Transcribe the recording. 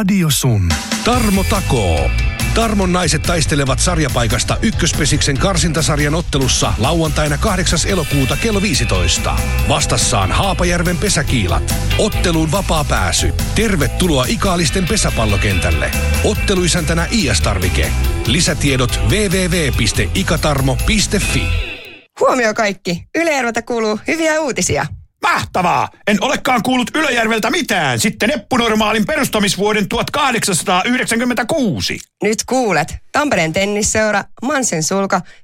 Radio Sun. Tarmo takoo. Tarmon naiset taistelevat sarjapaikasta Ykköspesiksen karsintasarjan ottelussa lauantaina 8. elokuuta kello 15. Vastassaan Haapajärven pesäkiilat. Otteluun vapaa pääsy. Tervetuloa Ikaalisten pesäpallokentälle. Otteluisäntänä IS-tarvike. Lisätiedot www.ikatarmo.fi. Huomio kaikki. Yle-Järveltä kuuluu hyviä uutisia. Mahtavaa! En olekaan kuullut Ylöjärveltä mitään sitten Eppunormaalin perustamisvuoden 1896. Nyt kuulet. Tampereen tennisseura, Mansen sulka